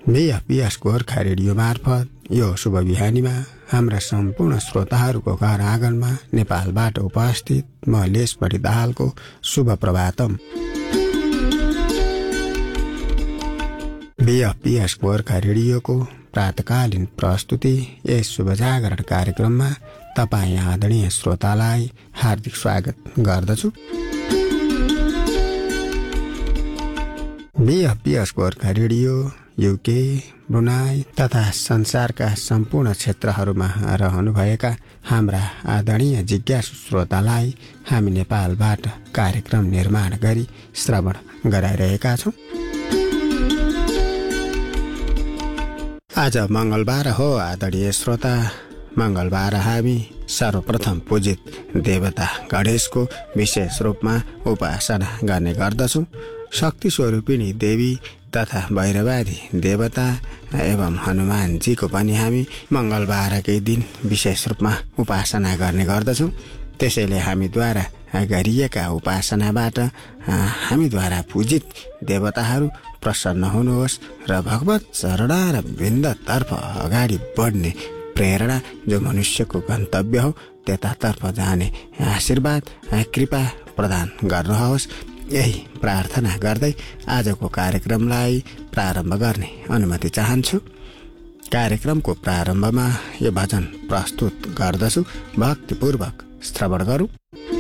बीएफपीएस Gorkha radio मार्फत यो शुभ बिहानीमा हाम्रा सम्पूर्ण श्रोताहरूको घर आँगनमा नेपालबाट उपस्थित म लेसबढी दाहालको शुभ प्रभातम। बीएफपीएस गोर्खा रेडियोको प्रातकालीन प्रस्तुति यस शुभ जागरण कार्यक्रममा तपाईँ आदरणीय श्रोतालाई हार्दिक स्वागत गर्दछु। बीएफपीएस गोर्खा रेडियो युके, ब्रुनाई तथा संसारका सम्पूर्ण क्षेत्रहरूमा रहनुभएका हाम्रा आदरणीय जिज्ञासु श्रोतालाई हामी नेपालबाट कार्यक्रम निर्माण गरी श्रवण गराइरहेका छौं। आज मंगलबार हो आदरणीय श्रोता। मंगलबार हामी सर्वप्रथम पूजित देवता गणेशको विशेष रूपमा उपासना गर्ने गर्दछौं। शक्ति स्वरूपिणी देवी तथा भैरवादी देवता एवं हनुमानजीको पनि हामी मंगलबारकै दिन विशेष रूपमा उपासना गर्ने गर्दछौं। त्यसैले हामीद्वारा गरिएका उपासनाबाट हामीद्वारा पूजित देवताहरू प्रसन्न हुनुहोस् र भगवत चरणा र वृन्दतर्फ अगाडि बढ्ने प्रेरणा जो मनुष्यको गन्तव्य हो त्यतातर्फ जाने आशीर्वाद कृपा प्रदान गर्नुहोस्। यही प्रार्थना गर्दै आजको कार्यक्रमलाई प्रारम्भ गर्ने अनुमति चाहन्छु। कार्यक्रमको प्रारम्भमा यो भजन प्रस्तुत गर्दछु, भक्तिपूर्वक श्रवण गरौँ।